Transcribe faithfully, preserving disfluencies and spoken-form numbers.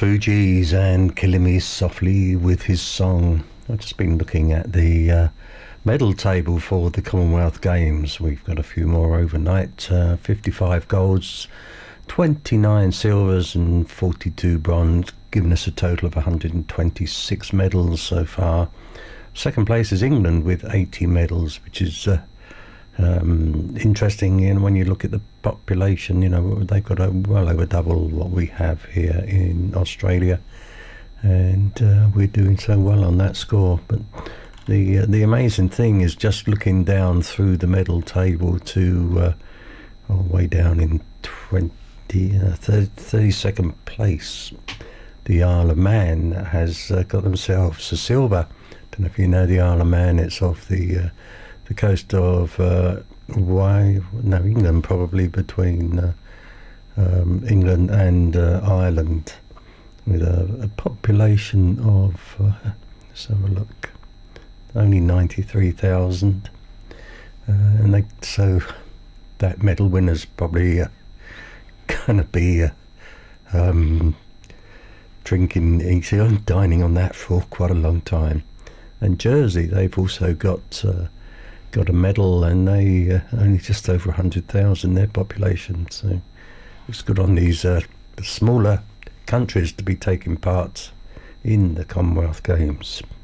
Fugees and Killing Me Softly with his song. I've just been looking at the uh, medal table for the Commonwealth Games. We've got a few more overnight, uh, fifty-five golds, twenty-nine silvers and forty-two bronze, giving us a total of one hundred twenty-six medals so far. Second place is England with eighty medals, which is uh, um, interesting. You know, when you look at the population, you know, they've got a well over double what we have here in Australia, and uh, we're doing so well on that score. But the uh, the amazing thing is just looking down through the medal table to uh, all the way down in twenty, uh, thirty, thirty-second place. The Isle of Man has uh, got themselves a silver. Don't know if you know the Isle of Man. It's off the uh, the coast of uh, why no England, probably between uh, um, England and uh, Ireland, with a, a population of uh, let's have a look, only ninety-three thousand, uh, and they so that medal winner's probably uh, gonna be uh, um, drinking, eating, and dining on that for quite a long time. And Jersey, they've also got uh, got a medal, and they uh, only just over one hundred thousand their population. So it's good on these uh, smaller countries to be taking part in the Commonwealth Games.